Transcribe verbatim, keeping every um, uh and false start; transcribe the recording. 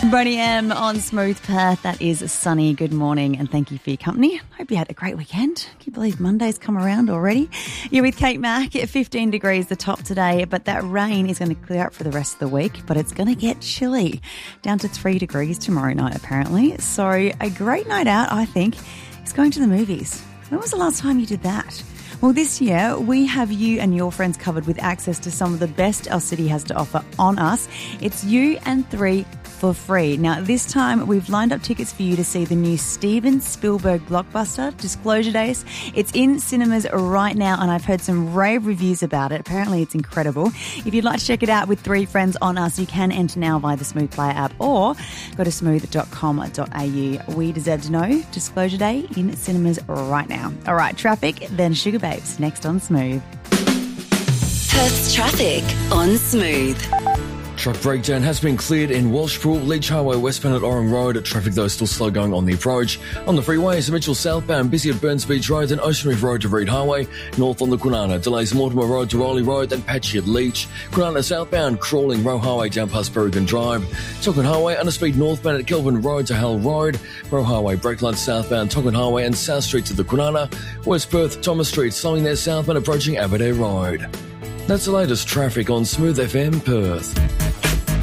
Boney M on Smooth Perth. That is sunny. Good morning and thank you for your company. Hope you had a great weekend. Can you believe Monday's come around already? You're with Kate Mack at fifteen degrees the top today, but that rain is going to clear up for the rest of the week, but it's going to get chilly. Down to three degrees tomorrow night apparently. So a great night out, I think, is going to the movies. When was the last time you did that? Well, this year, we have you and your friends covered with access to some of the best our city has to offer on us. It's you and three for free. Now, this time, we've lined up tickets for you to see the new Steven Spielberg blockbuster, Disclosure Days. It's in cinemas right now, and I've heard some rave reviews about it. Apparently, it's incredible. If you'd like to check it out with three friends on us, you can enter now via the Smooth Player app or go to smooth dot com dot a u. We deserve to know. Disclosure Day in cinemas right now. All right, traffic, then Sugar Babes, next on Smooth. Perth's traffic on Smooth. Truck breakdown has been cleared in Walshpool, Leach Highway westbound at Orring Road. Traffic though still slow going on the approach. On the freeways, Mitchell southbound busy at Burns Beach Road and Ocean Reef Road to Reed Highway. North on the Kwinana, delays Mortimer Road to Rowley Road and patchy at Leach. Kwinana southbound, crawling Roe Highway down past Berrigan Drive. Tocken Highway, underspeed northbound at Kelvin Road to Hale Road. Roe Highway, brake lights southbound, Tocken Highway and South Street to the Kwinana. West Perth, Thomas Street, slowing there southbound approaching Aberdare Road. That's the latest traffic on Smooth F M Perth.